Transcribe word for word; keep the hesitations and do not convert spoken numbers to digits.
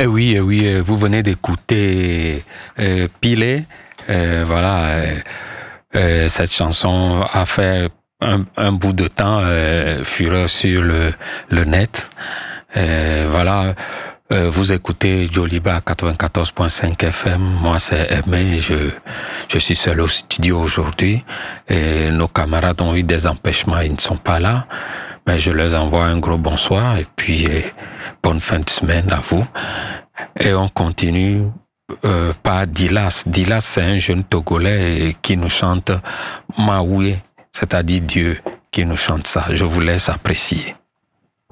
Eh oui, eh oui, euh, vous venez d'écouter euh, Pilé. Euh, voilà, euh, euh, cette chanson a fait un, un bout de temps euh, fureur sur le, le net. Euh, voilà, euh, vous écoutez Joliba quatre-vingt-quatorze point cinq F M. Moi, c'est Aimé. Je, je suis seul au studio aujourd'hui. Et nos camarades ont eu des empêchements, ils ne sont pas là. Mais je leur envoie un gros bonsoir et puis euh, bonne fin de semaine à vous. Et on continue euh, par Dilas. Dilas, c'est un jeune Togolais qui nous chante Maoué, c'est-à-dire Dieu qui nous chante ça. Je vous laisse apprécier.